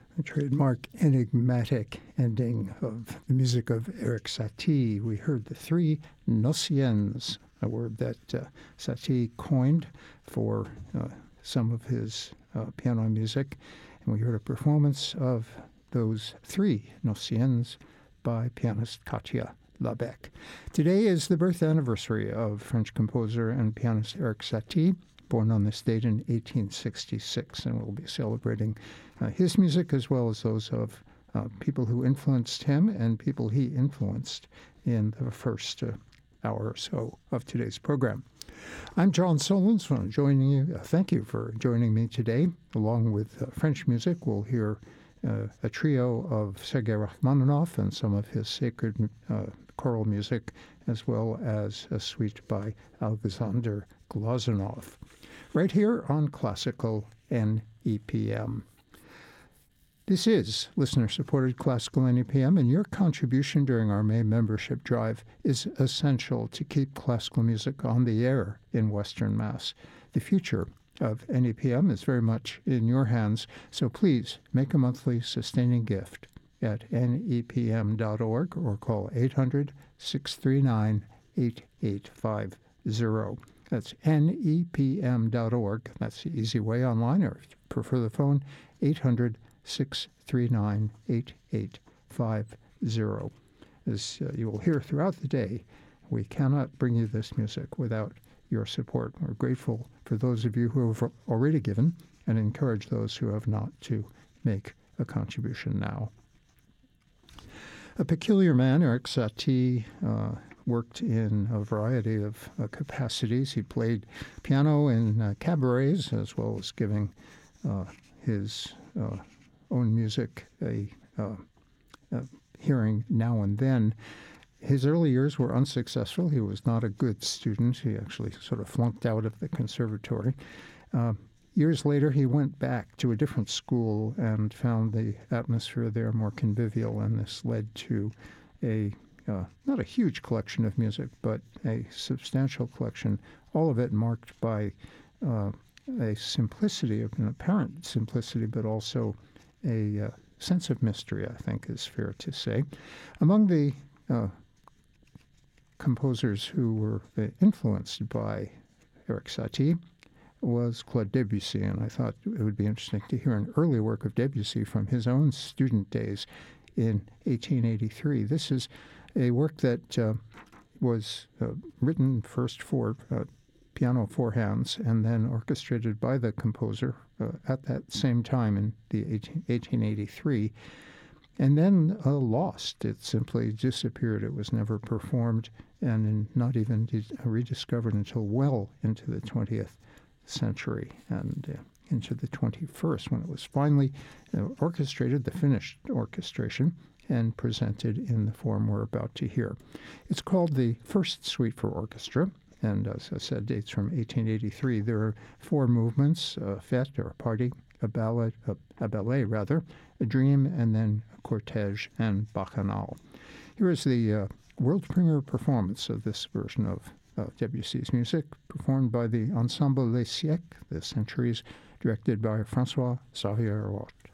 The trademark enigmatic ending of the music of Erik Satie. We heard the three nociens, a word that Satie coined for some of his piano music. And we heard a performance of those three nociens by pianist Katia Labec. Today is the birth anniversary of French composer and pianist Erik Satie, born on this date in 1866, and we'll be celebrating his music as well as those of people who influenced him and people he influenced in the first hour or so of today's program. I'm John Solons, joining you. Thank you for joining me today. Along with French music, we'll hear a trio of Sergei Rachmaninoff and some of his sacred choral music, as well as a suite by Alexander Glazunov, right here on Classical NEPM. This is listener-supported Classical NEPM, and your contribution during our May membership drive is essential to keep classical music on the air in Western Mass. The future of NEPM is very much in your hands, so please make a monthly sustaining gift at nepm.org or call 800-639-8850. That's nepm.org. That's the easy way online, or if you prefer the phone, 800-639-8850. As you will hear throughout the day, we cannot bring you this music without your support. We're grateful for those of you who have already given and encourage those who have not to make a contribution now. A peculiar man, Erik Satie worked in a variety of capacities. He played piano in cabarets as well as giving his own music a hearing now and then. His early years were unsuccessful. He was not a good student. He actually sort of flunked out of the conservatory. Years later, he went back to a different school and found the atmosphere there more convivial, and this led to a not a huge collection of music, but a substantial collection, all of it marked by a simplicity, an apparent simplicity, but also a sense of mystery, I think is fair to say. Among the composers who were influenced by Erik Satie was Claude Debussy, and I thought it would be interesting to hear an early work of Debussy from his own student days in 1883. This is a work that was written first for piano four hands and then orchestrated by the composer at that same time in the 1883, and then lost. It simply disappeared. It was never performed and not even rediscovered until well into the 20th century and into the 21st, when it was finally orchestrated, the finished orchestration, and presented in the form we're about to hear. It's called the First Suite for Orchestra, and as I said, dates from 1883. There are four movements: a fete or a party, a ballet, a dream, and then a cortege and bacchanal. Here is the world premiere performance of this version of Debussy's music, performed by the Ensemble Les Siècles, the Centuries, directed by François Xavier Roth.